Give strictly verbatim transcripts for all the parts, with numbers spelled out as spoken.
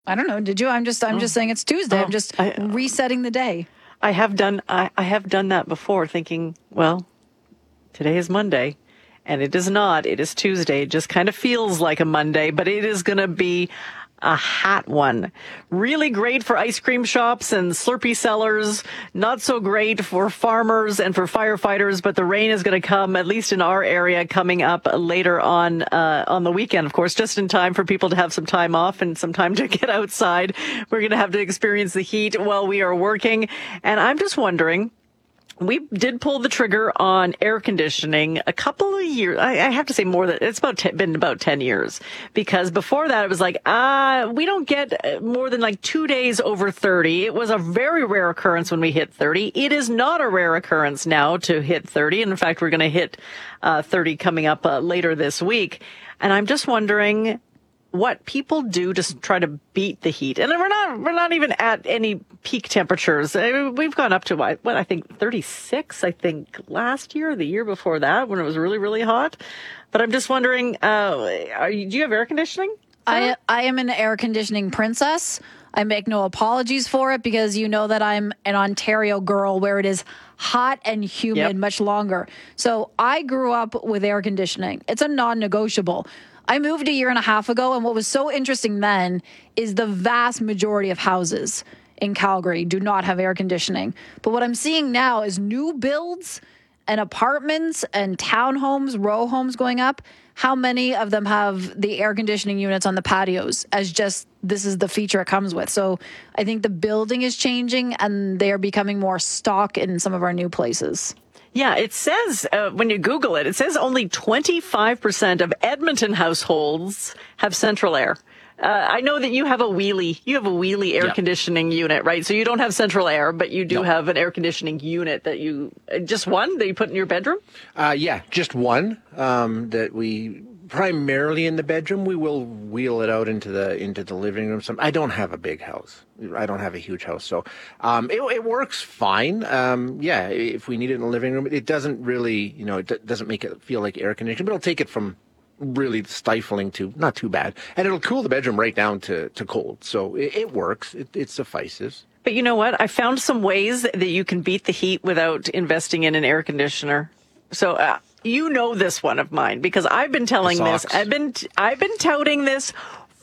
I don't know. Did you? I'm just I'm oh. just saying it's Tuesday. Oh, I'm just I, resetting the day. I have done I, I have done that before, thinking, well, today is Monday, and it is not. It is Tuesday. It just kind of feels like a Monday, but it is going to be a hot one. Really great for ice cream shops and Slurpee sellers. Not so great for farmers and for firefighters, but the rain is going to come, at least in our area, coming up later on uh, on the weekend, of course, just in time for people to have some time off and some time to get outside. We're going to have to experience the heat while we are working. And I'm just wondering, we did pull the trigger on air conditioning a couple of years. I, I have to say more than it's about ten, been about ten years, because before that it was like, ah, uh, we don't get more than like two days over thirty. It was a very rare occurrence when we hit thirty. It is not a rare occurrence now to hit thirty. And in fact, we're going to hit uh, thirty coming up uh, later this week. And I'm just wondering what people do to try to beat the heat. And we're not, we're not even at any peak temperatures. We've gone up to what, I think thirty-six, I think last year, the year before that, when it was really, really hot. But I'm just wondering, uh, are you, do you have air conditioning? I, I am an air conditioning princess. I make no apologies for it, because you know that I'm an Ontario girl where it is hot and humid yep. much longer. So I grew up with air conditioning. It's a non-negotiable. I moved a year and a half ago, and what was so interesting then is the vast majority of houses in Calgary do not have air conditioning. But what I'm seeing now is new builds and apartments and townhomes, row homes going up. How many of them have the air conditioning units on the patios as just this is the feature it comes with? So I think the building is changing, and they are becoming more stock in some of our new places. Yeah, it says, uh, when you Google it, it says only twenty-five percent of Edmonton households have central air. Uh, I know that you have a wheelie, you have a wheelie air yeah. conditioning unit, right? So you don't have central air, but you do no. have an air conditioning unit that you, uh, just one that you put in your bedroom? Uh, yeah, just one, um, that we primarily in the bedroom. We will wheel it out into the, into the living room. Some, I don't have a big house. I don't have a huge house. So, um, it, it works fine. Um, yeah, if we need it in the living room, it doesn't really, you know, it d- doesn't make it feel like air conditioning, but it'll take it from really stifling to not too bad. And it'll cool the bedroom right down to, to cold. So it, it works. It, it suffices. But you know what? I found some ways that you can beat the heat without investing in an air conditioner. So, uh, you know this one of mine, because I've been telling this. I've been, I've been touting this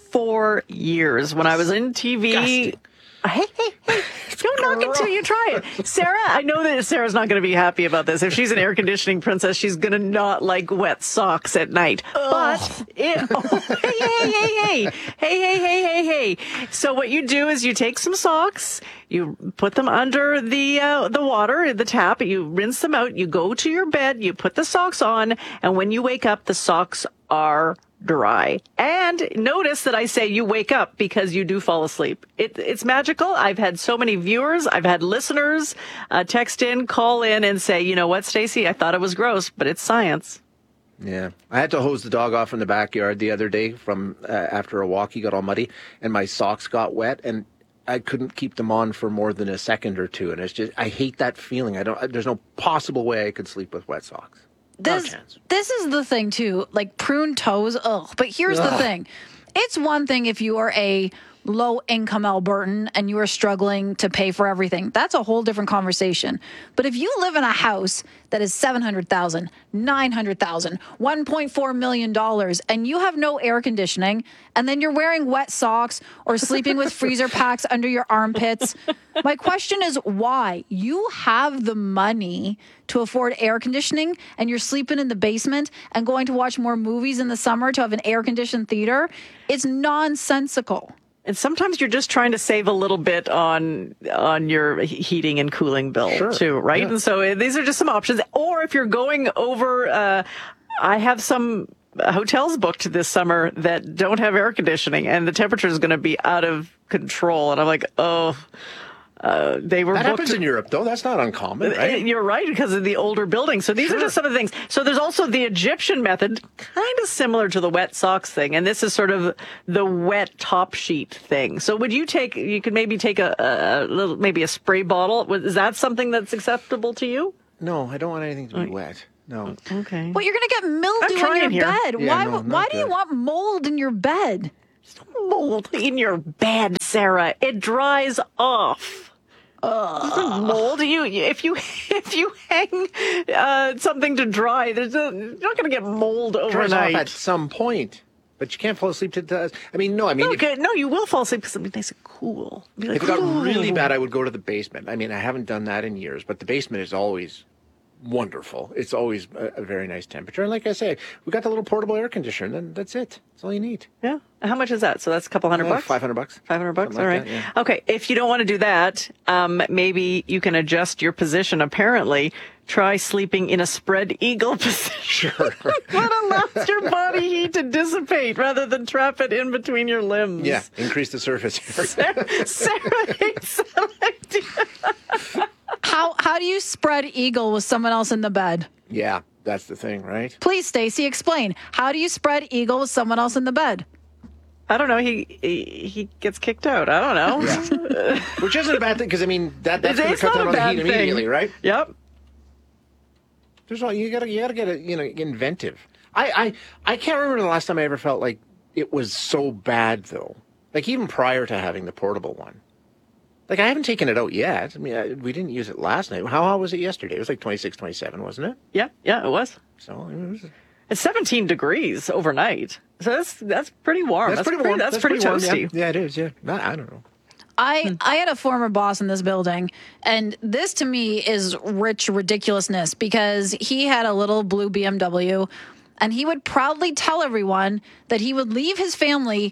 for years. When I was in T V, Disgusting. Hey, hey, hey, don't knock it till you try it. Sarah, I know that Sarah's not going to be happy about this. If she's an air conditioning princess, she's going to not like wet socks at night. Oh. But, it, oh, hey, hey, hey, hey, hey, hey, hey, hey, hey. So what you do is you take some socks, you put them under the uh, the water, the tap, you rinse them out, you go to your bed, you put the socks on, and when you wake up, the socks are dry. And notice that I say you wake up, because you do fall asleep. It, it's magical. I've had so many viewers, I've had listeners uh, text in, call in, and say, you know what, Stacey, I thought it was gross, but it's science. Yeah. I had to hose the dog off in the backyard the other day from uh, after a walk. He got all muddy, and my socks got wet, and I couldn't keep them on for more than a second or two. And it's just, I hate that feeling. I don't, there's no possible way I could sleep with wet socks. This, this is the thing, too. Like prune toes, ugh. But here's ugh. the thing. It's one thing if you are a low-income Albertan and you are struggling to pay for everything. That's a whole different conversation. But if you live in a house that is seven hundred thousand dollars, nine hundred thousand dollars, one point four million dollars, and you have no air conditioning, and then you're wearing wet socks or sleeping with freezer packs under your armpits, my question is why? You have the money to afford air conditioning, and you're sleeping in the basement and going to watch more movies in the summer to have an air-conditioned theater. It's nonsensical. And sometimes you're just trying to save a little bit on on your heating and cooling bill, sure. too, right? Yeah. And so these are just some options. Or if you're going over, uh, I have some hotels booked this summer that don't have air conditioning, and the temperature is going to be out of control. And I'm like, oh... Uh, they were that booked. happens in Europe, though. That's not uncommon, right? You're right, because of the older buildings. So these sure. are just some of the things. So there's also the Egyptian method, kind of similar to the wet socks thing, and this is sort of the wet top sheet thing. So would you take? You could maybe take a, a little, maybe a spray bottle. Is that something that's acceptable to you? No, I don't want anything to be right. wet. No. Okay. Well, you're going to get mildew on your here. bed. Yeah, why? no, why do good. you want mold in your bed? Mold in your bed, Sarah. It dries off. Uh, mold. You if you if you hang uh, something to dry, there's a, you're not going to get mold overnight. Dries off at some point, but you can't fall asleep to the. I mean, no. I mean, no, if, no, you will fall asleep because it'll be nice and cool. Be like, if it got ooh. really bad, I would go to the basement. I mean, I haven't done that in years, but the basement is always wonderful. It's always a, a very nice temperature. And like I say, we got the little portable air conditioner, then that's it. That's all you need. Yeah. How much is that? So that's a couple hundred Uh, bucks? Five hundred bucks. Five hundred bucks? Something All like right. that, yeah. Okay. If you don't want to do that, um, maybe you can adjust your position. Apparently, try sleeping in a spread eagle position. Sure. That allows your body heat to dissipate rather than trap it in between your limbs. Yeah, increase the surface area. Sarah, Sarah hates that idea. How how do you spread eagle with someone else in the bed? Yeah, that's the thing, right? Please, Stacey, explain. How do you spread eagle with someone else in the bed? I don't know. He he, he gets kicked out. I don't know. Yeah. Which isn't a bad thing because I mean that that's going to It's cut not down a on the bad heat thing. immediately, right? Yep. There's all you gotta you gotta get it, you know, inventive. I, I I can't remember the last time I ever felt like it was so bad though. Like even prior to having the portable one. Like I haven't taken it out yet. I mean, I, we didn't use it last night. How hot was it yesterday? It was like twenty-six, twenty-seven, wasn't it? Yeah. Yeah. It was. So I mean, it was, It's seventeen degrees overnight. So that's that's pretty warm. that's, pretty warm. That's, pretty, warm. toasty. Yeah. yeah, it is. Yeah, I, I don't know. I, I had a former boss in this building, and this to me is rich ridiculousness because he had a little blue B M W, and he would proudly tell everyone that he would leave his family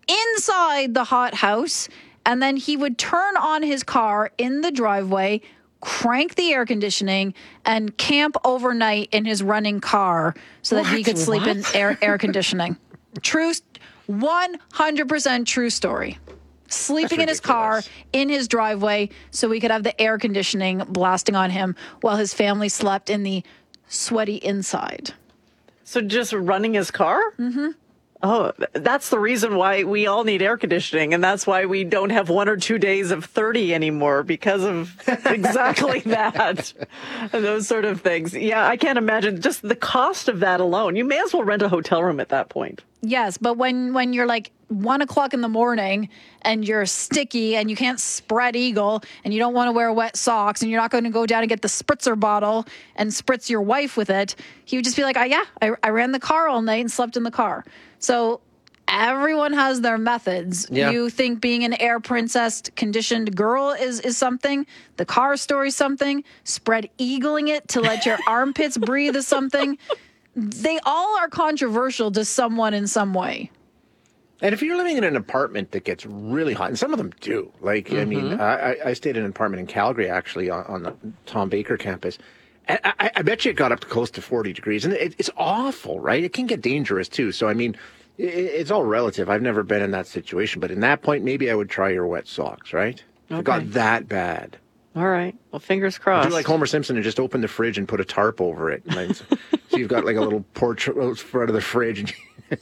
inside the hot house, and then he would turn on his car in the driveway, crank the air conditioning, and camp overnight in his running car so that he What? could sleep in What? air, air conditioning. True, one hundred percent true story. Sleeping in his car in his driveway so we could have the air conditioning blasting on him while his family slept in the sweaty inside. So just running his car? Mm-hmm. Oh, th- that's the reason why we all need air conditioning, and that's why we don't have one or two days of thirty anymore because of exactly that and those sort of things. Yeah, I can't imagine just the cost of that alone. You may as well rent a hotel room at that point. Yes, but when, when you're like one o'clock in the morning and you're sticky and you can't spread eagle and you don't want to wear wet socks and you're not going to go down and get the spritzer bottle and spritz your wife with it, he would just be like, oh, yeah, I, I ran the car all night and slept in the car. So everyone has their methods. Yeah. You think being an air princess conditioned girl is, is something. The car story is something. Spread eagling it to let your armpits breathe is something. They all are controversial to someone in some way. And if you're living in an apartment that gets really hot, and some of them do, like, mm-hmm. I mean, I, I stayed in an apartment in Calgary, actually, on, on the Tom Baker campus. And I, I bet you it got up to close to forty degrees. And it, it's awful, right? It can get dangerous, too. So, I mean, it, it's all relative. I've never been in that situation. But in that point, maybe I would try your wet socks, right? If it got that bad. All right. Well, fingers crossed. Do like Homer Simpson and just open the fridge and put a tarp over it. And so you've got like a little porch out front of the fridge. And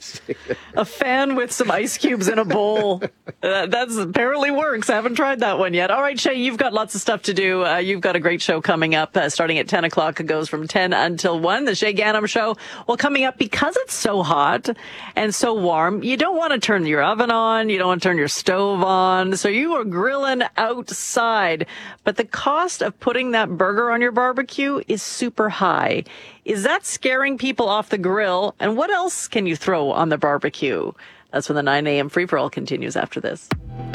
a fan with some ice cubes in a bowl. Uh, that's apparently works. I haven't tried that one yet. All right, Shay, you've got lots of stuff to do. Uh, you've got a great show coming up uh, starting at ten o'clock. It goes from ten until one. The Shay Ganem Show. Well, coming up, because it's so hot and so warm, you don't want to turn your oven on. You don't want to turn your stove on. So you are grilling outside. But the cost of putting that burger on your barbecue is super high. Is that scaring people off the grill? And what else can you throw on the barbecue? That's when the nine a.m. free-for-all continues after this.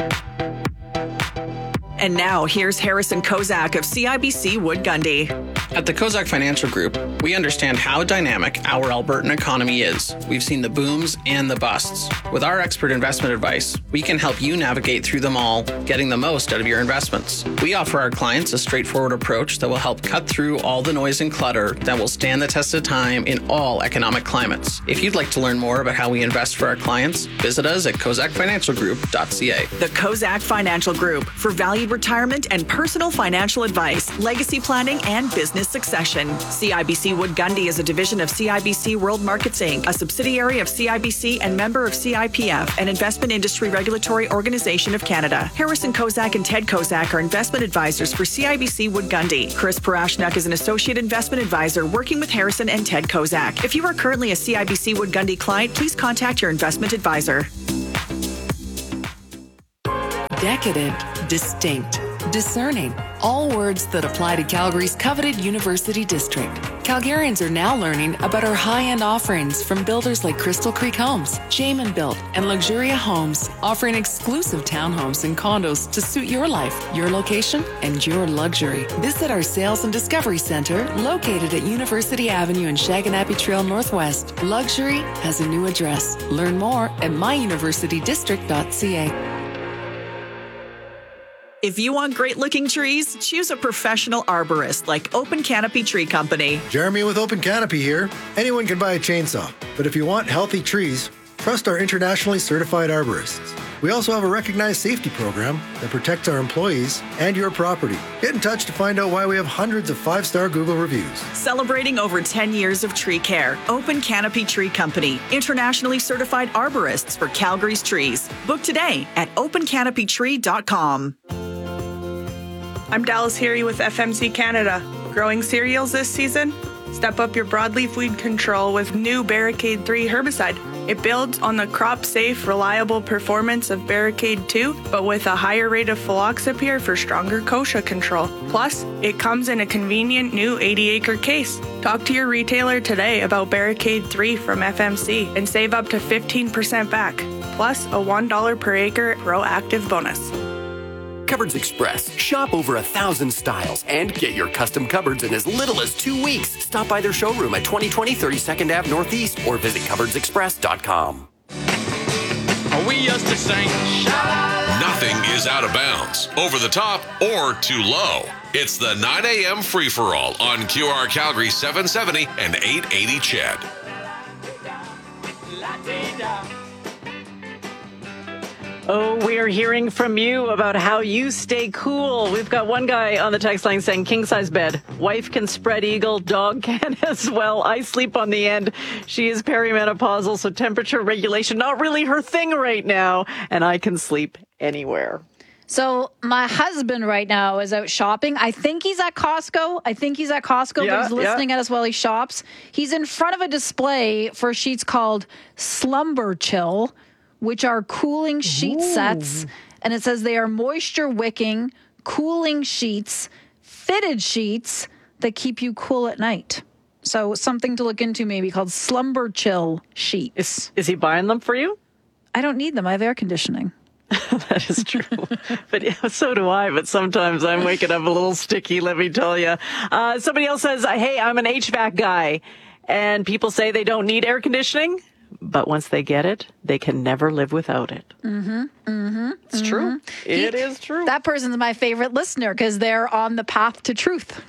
And now, here's Harrison Kozak of C I B C Wood Gundy. At the Kozak Financial Group, we understand how dynamic our Albertan economy is. We've seen the booms and the busts. With our expert investment advice, we can help you navigate through them all, getting the most out of your investments. We offer our clients a straightforward approach that will help cut through all the noise and clutter that will stand the test of time in all economic climates. If you'd like to learn more about how we invest for our clients, visit us at kozak financial group dot c a. The Kozak Financial Group for valued retirement and personal financial advice, legacy planning, and business succession. C I B C Wood Gundy is a division of C I B C World Markets Incorporated, a subsidiary of C I B C and member of C I P F, an investment industry regulatory organization of Canada. Harrison Kozak and Ted Kozak are investment advisors for C I B C Wood Gundy. Chris Parashnuk is an associate investment advisor working with Harrison and Ted Kozak. If you are currently a C I B C Wood Gundy client, please contact your investment advisor. decadent, distinct, discerning. All words that apply to Calgary's coveted University District. Calgarians are now learning about our high-end offerings from builders like Crystal Creek Homes, Jamin Built, and Luxuria Homes, offering exclusive townhomes and condos to suit your life, your location, and your luxury. Visit our Sales and Discovery Center, located at University Avenue and Shaganappi Trail Northwest. Luxury has a new address. Learn more at my university district dot c a. If you want great-looking trees, choose a professional arborist like Open Canopy Tree Company. Jeremy with Open Canopy here. Anyone can buy a chainsaw, but if you want healthy trees, trust our internationally certified arborists. We also have a recognized safety program that protects our employees and your property. Get in touch to find out why we have hundreds of five-star Google reviews. Celebrating over ten years of tree care, Open Canopy Tree Company, internationally certified arborists for Calgary's trees. Book today at open canopy tree dot com. I'm Dallas Heary with F M C Canada. Growing cereals this season? Step up your broadleaf weed control with new Barricade three herbicide. It builds on the crop-safe, reliable performance of Barricade two, but with a higher rate of fluoxapyr for stronger kochia control. Plus, it comes in a convenient new eighty acre case. Talk to your retailer today about Barricade three from F M C and save up to fifteen percent back, plus a one dollar per acre proactive bonus. Cupboards Express. Shop over a thousand styles and get your custom cupboards in as little as two weeks. Stop by their showroom at twenty twenty thirty-second Avenue Northeast or visit cupboards express dot com. We used to sing, nothing is out of bounds, over the top, or too low. It's the nine a.m. free-for-all on Q R Calgary seven seventy and eight eighty C H E D. Oh, we are hearing from you about how you stay cool. We've got one guy on the text line saying king size bed. Wife can spread eagle, dog can as well. I sleep on the end. She is perimenopausal, so temperature regulation not really her thing right now, and I can sleep anywhere. So my husband right now is out shopping. I think he's at Costco. I think he's at Costco, yeah, but he's listening yeah. at us while he shops. He's in front of a display for sheets called Slumber Chill, which are cooling sheet Ooh. sets. And it says they are moisture wicking, cooling sheets, fitted sheets that keep you cool at night. So something to look into maybe called Slumber Chill sheets. Is, is he buying them for you? I don't need them. I have air conditioning. That is true. But yeah, so do I. But sometimes I'm waking up a little sticky, let me tell you. Uh, somebody else says, hey, I'm an H V A C guy. And people say they don't need air conditioning. But once they get it, they can never live without it. Mm-hmm. Mm-hmm. It's mm-hmm. true. It he, is true. That person's my favorite listener because they're on the path to truth.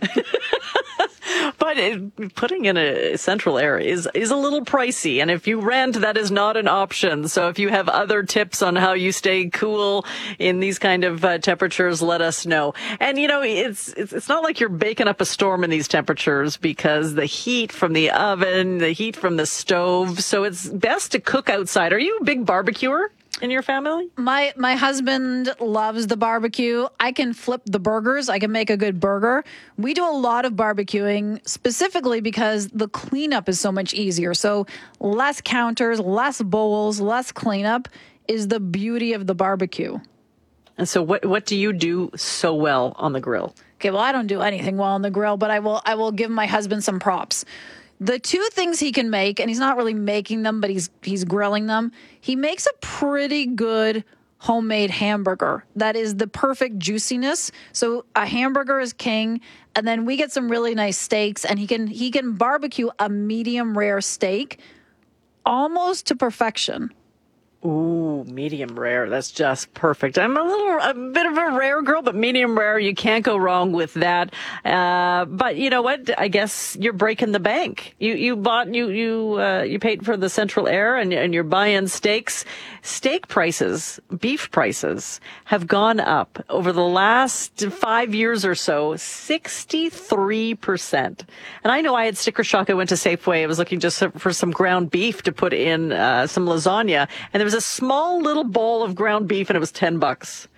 But it, putting in a central air is, is a little pricey. And if you rent, that is not an option. So if you have other tips on how you stay cool in these kind of uh, temperatures, let us know. And, you know, it's, it's, it's not like you're baking up a storm in these temperatures because the heat from the oven, the heat from the stove. So it's best to cook outside. Are you a big barbecuer in your family? My my husband loves the barbecue. I can flip the burgers. I can make a good burger. We do a lot of barbecuing specifically because the cleanup is so much easier. So less counters, less bowls, less cleanup is the beauty of the barbecue. And so what what do you do so well on the grill? Okay, well, I don't do anything well on the grill, but I will I will give my husband some props. The two things he can make, and he's not really making them, but he's he's grilling them. He makes a pretty good homemade hamburger that is the perfect juiciness. So a hamburger is king, and then we get some really nice steaks, and he can he can barbecue a medium rare steak almost to perfection. Ooh, medium rare. That's just perfect. I'm a little, a bit of a rare girl, but medium rare, you can't go wrong with that. Uh, but you know what? I guess you're breaking the bank. You, you bought, you, you, uh, you paid for the central air and, and you're buying steaks. Steak prices, beef prices have gone up over the last five years or so, sixty-three percent. And I know I had sticker shock. I went to Safeway. I was looking just for some ground beef to put in, uh, some lasagna. And there was a small little bowl of ground beef and it was ten bucks.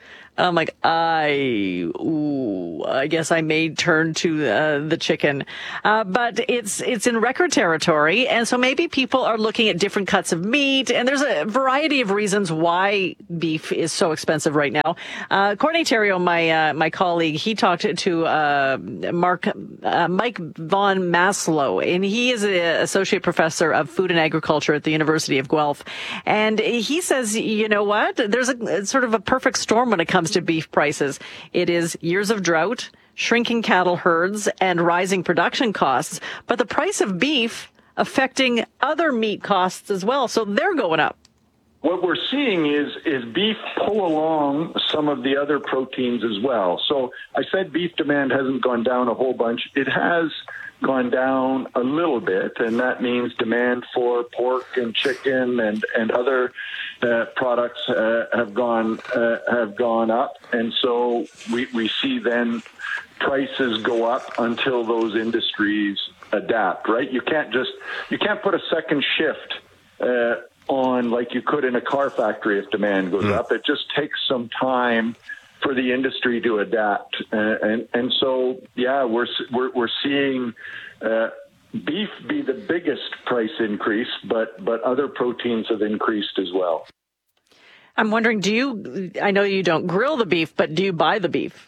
I'm like, I, ooh, I guess I may turn to uh, the chicken. Uh, but it's it's in record territory, and so maybe people are looking at different cuts of meat, and there's a variety of reasons why beef is so expensive right now. Uh, Courtney Theriault, my uh, my colleague, he talked to uh, Mark uh, Mike Von Maslow, and he is an associate professor of food and agriculture at the University of Guelph, and he says, you know what, there's a sort of a perfect storm when it comes to beef prices. It is years of drought, shrinking cattle herds, and rising production costs. But the price of beef affecting other meat costs as well. So they're going up. What we're seeing is is beef pull along some of the other proteins as well. So I said beef demand hasn't gone down a whole bunch. It has gone down a little bit, and that means demand for pork and chicken and and other uh, products uh, have gone uh, have gone up, and so we we see then prices go up until those industries adapt. Right? You can't just you can't put a second shift uh, on like you could in a car factory if demand goes mm. up. It just takes some time for the industry to adapt, uh, and and so yeah, we're we're we're seeing uh, beef be the biggest price increase, but but other proteins have increased as well. I'm wondering, do you? I know you don't grill the beef, but do you buy the beef?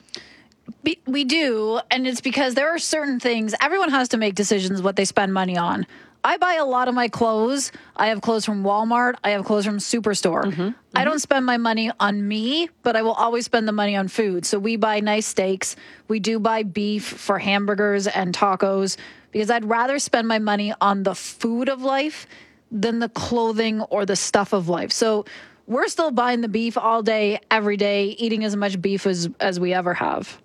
We do, and it's because there are certain things. Everyone has to make decisions what they spend money on. I buy a lot of my clothes. I have clothes from Walmart. I have clothes from Superstore. Mm-hmm, mm-hmm. I don't spend my money on me, but I will always spend the money on food. So we buy nice steaks. We do buy beef for hamburgers and tacos because I'd rather spend my money on the food of life than the clothing or the stuff of life. So we're still buying the beef all day, every day, eating as much beef as, as we ever have.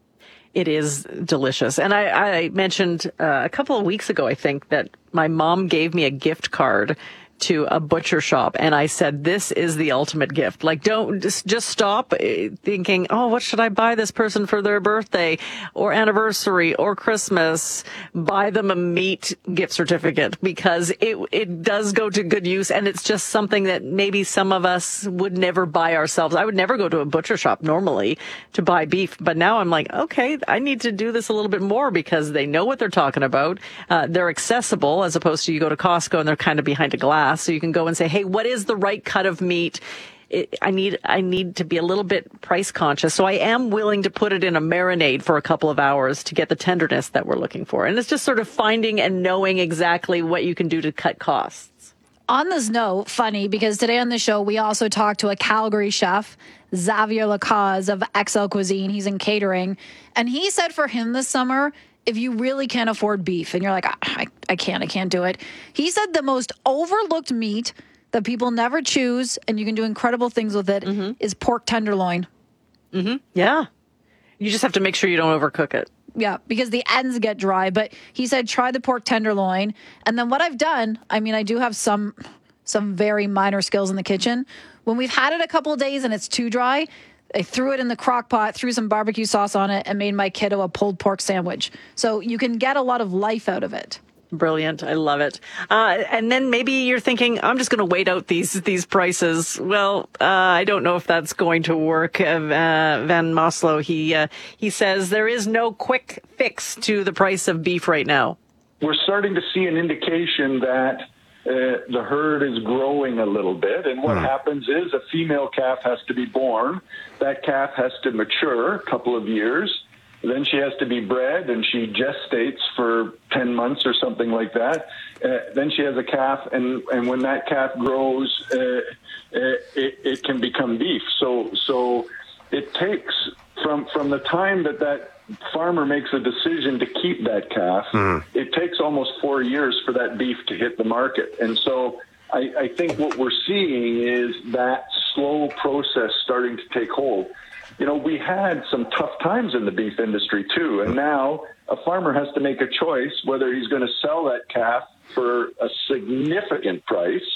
It is delicious. And I, I mentioned uh, a couple of weeks ago, I think, that my mom gave me a gift card to a butcher shop. And I said, this is the ultimate gift. Like, don't just, just stop thinking, oh, what should I buy this person for their birthday or anniversary or Christmas? Buy them a meat gift certificate because it, it does go to good use. And it's just something that maybe some of us would never buy ourselves. I would never go to a butcher shop normally to buy beef. But now I'm like, okay, I need to do this a little bit more because they know what they're talking about. Uh, they're accessible as opposed to you go to Costco and they're kind of behind a glass. So you can go and say, hey, what is the right cut of meat? It, I need I need to be a little bit price conscious. So I am willing to put it in a marinade for a couple of hours to get the tenderness that we're looking for. And it's just sort of finding and knowing exactly what you can do to cut costs. On this note, funny, because today on the show, we also talked to a Calgary chef, Xavier Lacaze of X L Cuisine. He's in catering. And he said for him this summer, if you really can't afford beef and you're like, I, I can't, I can't do it. He said the most overlooked meat that people never choose and you can do incredible things with it mm-hmm. is pork tenderloin. Mm-hmm. Yeah. You just have to make sure you don't overcook it. Yeah, because the ends get dry. But he said, try the pork tenderloin. And then what I've done, I mean, I do have some some very minor skills in the kitchen. When we've had it a couple of days and it's too dry, I threw it in the crock pot, threw some barbecue sauce on it, and made my kiddo a pulled pork sandwich. So you can get a lot of life out of it. Brilliant. I love it. Uh, and then maybe you're thinking, I'm just going to wait out these these prices. Well, uh, I don't know if that's going to work. Uh, Van Maslow, he, uh, he says there is no quick fix to the price of beef right now. We're starting to see an indication that Uh, the herd is growing a little bit, and what hmm. happens is a female calf has to be born. That calf has to mature a couple of years. Then she has to be bred, and she gestates for ten months or something like that. Uh, then she has a calf, and, and when that calf grows, uh, uh, it, it can become beef. So, so it takes from from the time that that farmer makes a decision to keep that calf, mm. it takes almost four years for that beef to hit the market. And so I, I think what we're seeing is that slow process starting to take hold. You know, we had some tough times in the beef industry too, and now a farmer has to make a choice whether he's going to sell that calf for a significant price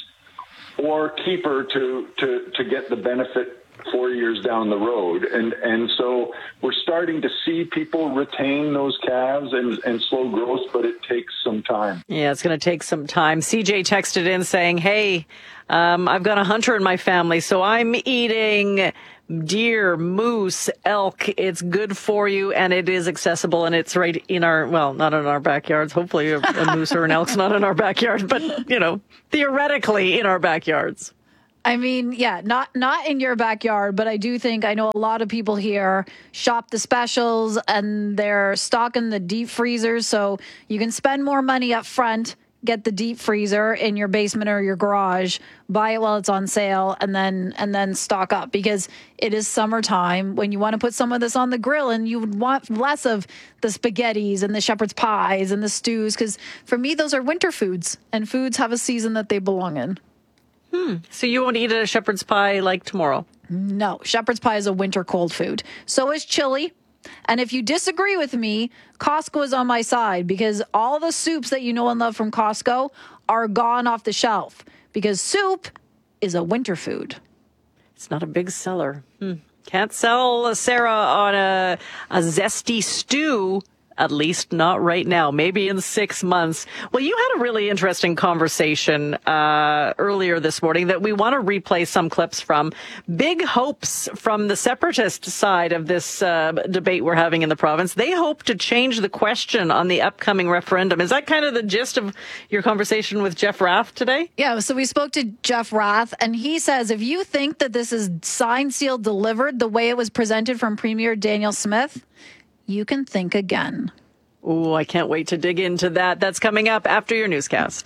or keep her to, to, to get the benefit four years down the road. And and so we're starting to see people retain those calves and, and slow growth, but it takes some time. Yeah, it's going to take some time. C J texted in saying, hey, um, I've got a hunter in my family, so I'm eating deer, moose, elk. It's good for you, and it is accessible, and it's right in our, well, not in our backyards. Hopefully a, a moose or an elk's not in our backyard, but, you know, theoretically in our backyards. I mean, yeah, not not in your backyard, but I do think I know a lot of people here shop the specials, and they're stocking the deep freezers, so you can spend more money up front, get the deep freezer in your basement or your garage, buy it while it's on sale, and then and then stock up, because it is summertime when you want to put some of this on the grill, and you would want less of the spaghettis and the shepherd's pies and the stews, because for me, those are winter foods, and foods have a season that they belong in. Hmm. So you won't eat a shepherd's pie like tomorrow? No, shepherd's pie is a winter cold food. So is chili. And if you disagree with me, Costco is on my side, because all the soups that you know and love from Costco are gone off the shelf, because soup is a winter food. It's not a big seller. Hmm. Can't sell Sarah on a, a zesty stew. At least not right now, maybe in six months. Well, you had a really interesting conversation uh, earlier this morning that we want to replay some clips from. Big hopes from the separatist side of this uh, debate we're having in the province. They hope to change the question on the upcoming referendum. Is that kind of the gist of your conversation with Jeff Rath today? Yeah, so we spoke to Jeff Rath, and he says if you think that this is signed, sealed, delivered the way it was presented from Premier Danielle Smith, you can think again. Oh, I can't wait to dig into that. That's coming up after your newscast.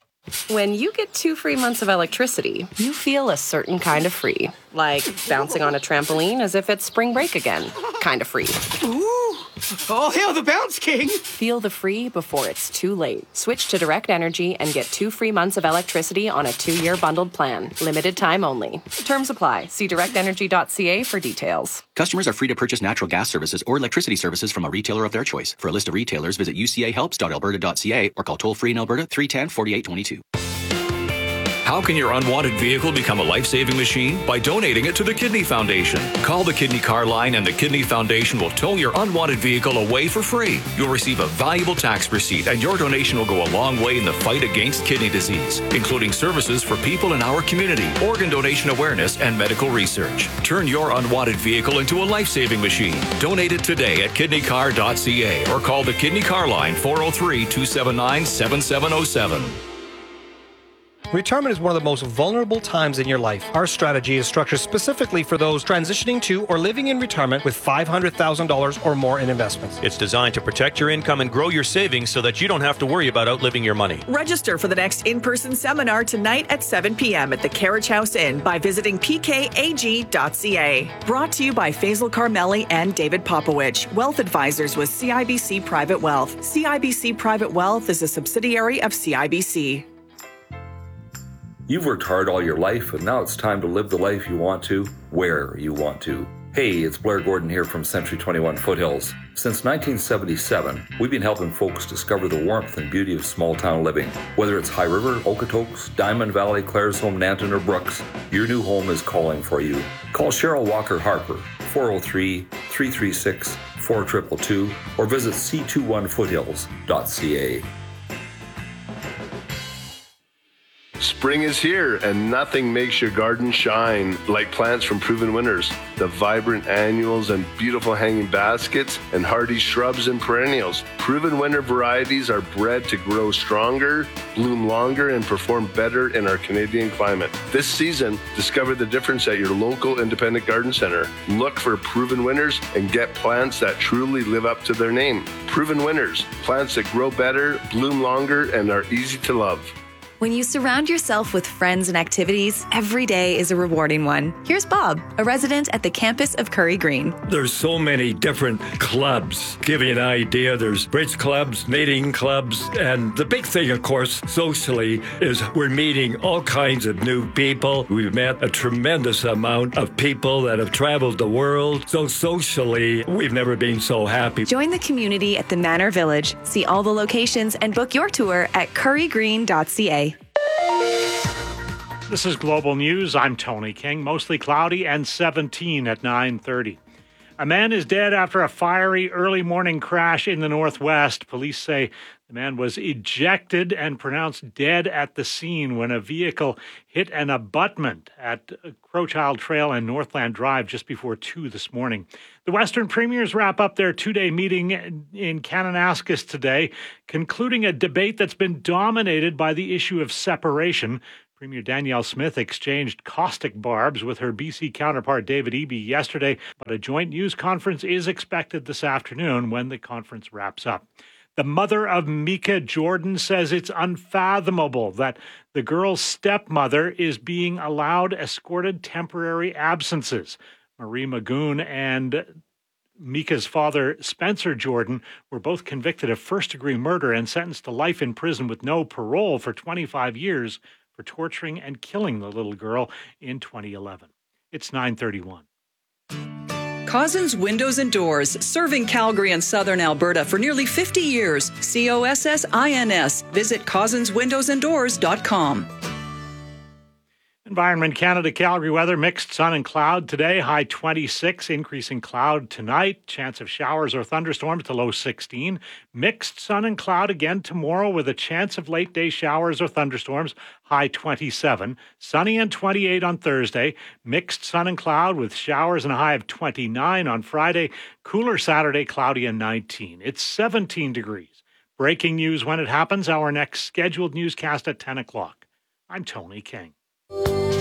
When you get two free months of electricity, you feel a certain kind of free. Like bouncing on a trampoline as if it's spring break again. Kind of free. Ooh! All hail the Bounce King! Feel the free before it's too late. Switch to Direct Energy and get two free months of electricity on a two-year bundled plan. Limited time only. Terms apply. See direct energy dot c a for details. Customers are free to purchase natural gas services or electricity services from a retailer of their choice. For a list of retailers, visit u c a helps dot alberta dot c a or call toll-free in Alberta three one zero, four eight two two. How can your unwanted vehicle become a life-saving machine? By donating it to the Kidney Foundation. Call the Kidney Car Line and the Kidney Foundation will tow your unwanted vehicle away for free. You'll receive a valuable tax receipt, and your donation will go a long way in the fight against kidney disease, including services for people in our community, organ donation awareness, and medical research. Turn your unwanted vehicle into a life-saving machine. Donate it today at kidney car dot c a or call the Kidney Car Line four oh three, two seven nine, seven seven oh seven. Retirement is one of the most vulnerable times in your life. Our strategy is structured specifically for those transitioning to or living in retirement with five hundred thousand dollars or more in investments. It's designed to protect your income and grow your savings so that you don't have to worry about outliving your money. Register for the next in-person seminar tonight at seven p.m. at the Carriage House Inn by visiting p k a g dot c a. Brought to you by Faisal Carmeli and David Popowich, Wealth Advisors with C I B C Private Wealth. C I B C Private Wealth is a subsidiary of C I B C. You've worked hard all your life, and now it's time to live the life you want to, where you want to. Hey, it's Blair Gordon here from Century twenty-one Foothills. Since nineteen seventy-seven, we've been helping folks discover the warmth and beauty of small-town living. Whether it's High River, Okotoks, Diamond Valley, Claresholm, Nanton, or Brooks, your new home is calling for you. Call Cheryl Walker Harper, four oh three, three three six, four two two two, or visit c two one foothills dot c a. Spring is here, and nothing makes your garden shine like plants from Proven Winners. The vibrant annuals and beautiful hanging baskets and hardy shrubs and perennials. Proven Winner varieties are bred to grow stronger, bloom longer, and perform better in our Canadian climate. This season, discover the difference at your local independent garden center. Look for Proven Winners and get plants that truly live up to their name. Proven Winners, plants that grow better, bloom longer, and are easy to love. When you surround yourself with friends and activities, every day is a rewarding one. Here's Bob, a resident at the campus of Curry Green. There's so many different clubs. Give you an idea, there's bridge clubs, knitting clubs, and the big thing, of course, socially, is we're meeting all kinds of new people. We've met a tremendous amount of people that have traveled the world. So socially, we've never been so happy. Join the community at the Manor Village. See all the locations and book your tour at curry green dot c a. This is Global News. I'm Tony King. Mostly cloudy and seventeen at nine thirty. A man is dead after a fiery early morning crash in the Northwest. Police say the man was ejected and pronounced dead at the scene when a vehicle hit an abutment at Crowchild Trail and Northland Drive just before two this morning. The Western Premiers wrap up their two-day meeting in Kananaskis today, concluding a debate that's been dominated by the issue of separation. Premier Danielle Smith exchanged caustic barbs with her B C counterpart David Eby yesterday, but a joint news conference is expected this afternoon when the conference wraps up. The mother of Mika Jordan says it's unfathomable that the girl's stepmother is being allowed escorted temporary absences. Marie Magoon and Mika's father, Spencer Jordan, were both convicted of first-degree murder and sentenced to life in prison with no parole for twenty-five years for torturing and killing the little girl in twenty eleven. It's nine thirty-one. Cozzens Windows and Doors, serving Calgary and southern Alberta for nearly fifty years. C O S S I N S. Visit cozzens windows and doors dot com. Environment Canada Calgary weather, mixed sun and cloud today, high twenty-six, increasing cloud tonight, chance of showers or thunderstorms to low sixteen. Mixed sun and cloud again tomorrow with a chance of late day showers or thunderstorms, high twenty-seven. Sunny and twenty-eight on Thursday. Mixed sun and cloud with showers and a high of twenty-nine on Friday. Cooler Saturday, cloudy and nineteen. It's seventeen degrees. Breaking news when it happens, our next scheduled newscast at ten o'clock. I'm Tony King.